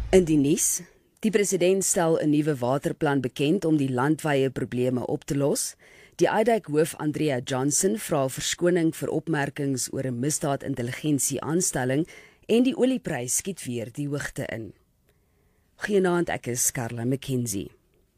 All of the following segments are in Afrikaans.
In die nuus, die president stel 'n nuwe waterplan bekend om die landwyse probleme op te los. Die IDEC-hoof Andrea Johnson vra verskoning vir opmerkings oor 'n misdaad-intelligensie-aanstelling en die olieprys skiet weer die hoogte in. Goeienaand, ek is Carla McKenzie.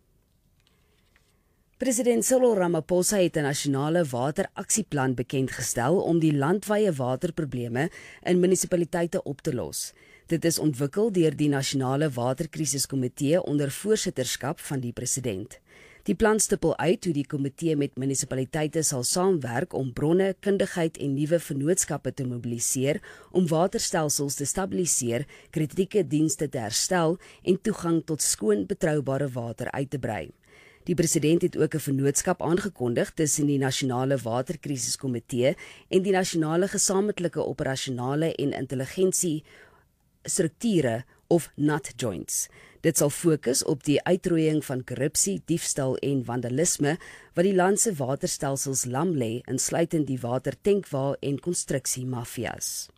President Cyril Ramaphosa het 'n nasionale wateraksieplan bekendgestel om die landwyse waterprobleme in munisipaliteite op te los. Dit is ontwikkel deur die Nasionale Waterkrisiskomitee onder voorsitterskap van die president. Die plan stipel uit hoe die komitee met munisipaliteite sal saamwerk om bronne, kundigheid en nuwe vennootskappe te mobiliseer om waterstelsels te stabiliseer, kritieke dienste te herstel en toegang tot skoon, betroubare water uit te brei. Die president het ook 'n vennootskap aangekondig tussen die Nasionale Waterkrisiskomitee en die Nasionale Gesamentlike Operasionele en Intelligensie strukture of NAT joints. Dit sal fokus op die uitroeiing van korrupsie, diefstal en vandalisme wat die land se waterstelsels lam lê, insluitend die watertankwa en konstruksiemafias.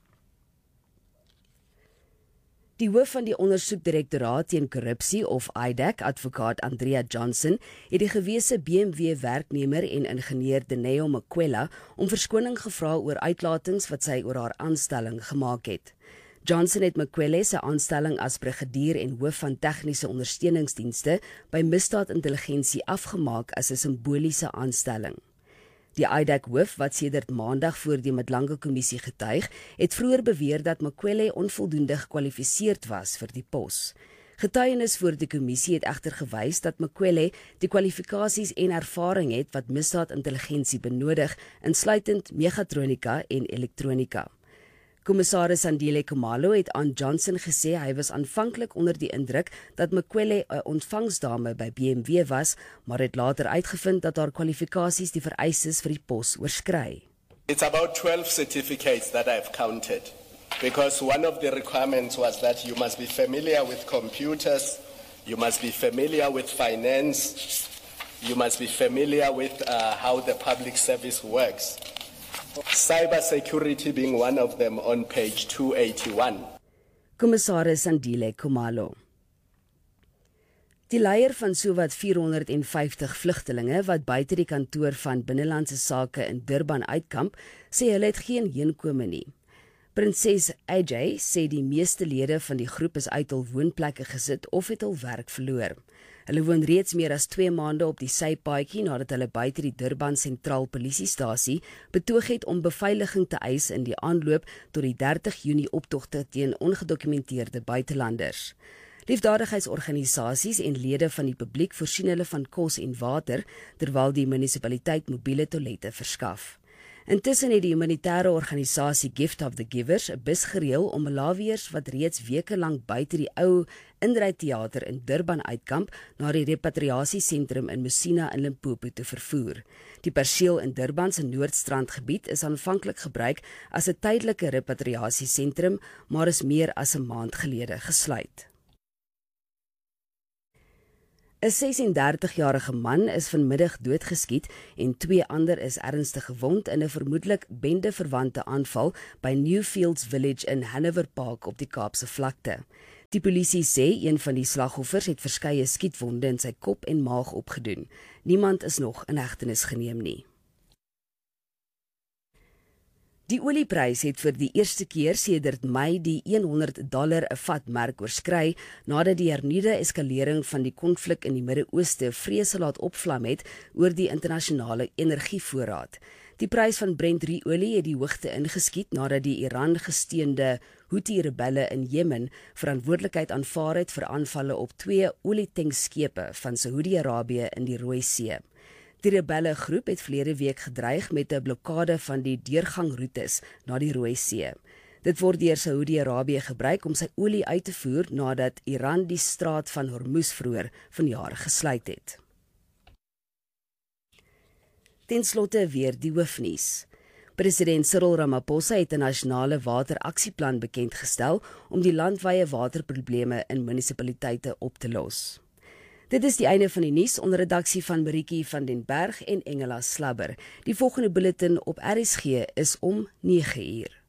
Die hoof van die ondersoekdirektoraat teen korrupsie of IDEC, advokaat Andrea Johnson, het die gewese BMW-werknemer en ingenieur Dineo Makwela om verskoning gevra oor uitlatings wat sy oor haar aanstelling gemaak het. Johnson het Makwela se aanstelling as brigadier en hoof van tegniese ondersteuningsdienste by misdaad-intelligensie afgemaak as 'n simboliese aanstelling. Die IDEC-hoof, wat sedert Maandag voor die Madlanga-kommissie getuig, het vroeër beweer dat Makwela onvoldoende gekwalifiseerd was vir die pos. Getuienis voor die kommissie het egter gewys dat Makwela die kwalifikasies en ervaring het wat misdaad-intelligensie benodig, insluitend megatronika en elektronika. Kommissaris Sandile Khumalo het aan Johnson gesê hy was aanvanklik onder die indruk dat Makwela 'n ontvangsdame by BMW was, maar het later uitgevind dat haar kwalifikasies die vereistes vir die pos oorskry. It's about 12 certificates that I've counted, because one of the requirements was that you must be familiar with computers, you must be familiar with finance, you must be familiar with how the public service works. Cyber security being one of them on page 281. Kommissaris Sandile Khumalo. Die leier van sowat 450 vlugtelinge wat buite die kantoor van Binnelandse Sake in Durban uitkamp, sê hulle het geen heenkome nie. Prinses AJ sê die meeste lede van die groep is uit hul woonplekke gesit of het hul werk verloor. Hulle woon reeds meer as 2 maande op die sypaadjie nadat hulle buite die Durban Sentraal Polisiestasie betoog het om beveiliging te eis in die aanloop tot die 30 Junie optogte teen ongedokumenteerde buitelanders. Liefdadigheidsorganisasies en lede van die publiek voorsien hulle van kos en water, terwyl die munisipaliteit mobiele toilette verskaf. Intussen het die humanitaire organisasie Gift of the Givers 'n bus gereël om Malawiërs wat reeds weke lank buite die ou Indryteater in Durban uitkamp na die repatriasiesentrum in Musina in Limpopo te vervoer. Die perseel in Durban se Noordstrandgebied is aanvanklik gebruik as 'n tydelike repatriasiesentrum, maar is meer as 'n maand gelede gesluit. 'n 36-jarige man is vanmiddag doodgeskiet en 2 ander is ernstig gewond in 'n vermoedelik bendeverwante aanval by Newfields Village in Hanover Park op die Kaapse vlakte. Die polisie sê een van die slagoffers het verskeie skietwonde in sy kop en maag opgedoen. Niemand is nog in hegtenis geneem nie. Die olieprys het vir die eerste keer sedert Mei die $100 'n vat merk oorskry nadat die hernuide eskalering van die konflik in die Midde-Ooste vrese laat opvlam het oor die internasionale energievoorraad. Die prys van Brent-olie het die hoogte ingeskiet nadat die Iran-gesteunde Houthi-rebelle in Jemen verantwoordelikheid aanvaar het vir aanvalle op 2 olietankschepe van Saudi-Arabië in die Rooi See. Die rebelle groep het verlede week gedreig met 'n blokkade van die deurgangroetes na die Rooi See. Dit word deur Saudi-Arabië gebruik om sy olie uit te voer nadat Iran die straat van Hormuz vroeër vanjaar gesluit het. Ten slotte weer die hoofnuus. President Cyril Ramaphosa het 'n nasionale wateraksieplan bekendgestel om die landwyse waterprobleme in munisipaliteite op te los. Dit is die einde van die nuus onder redaksie van Marieke van den Berg en Engela Slabber. Die volgende bulletin op RSG is om 9 uur.